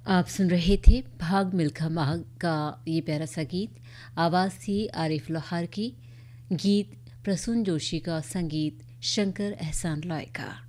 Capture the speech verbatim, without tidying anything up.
आप सुन रहे थे भाग मिल्खा भाग का ये प्यारा सा गीत। आवाज़ थी आरिफ लोहार की। गीत प्रसून जोशी का, संगीत शंकर एहसान लॉय का।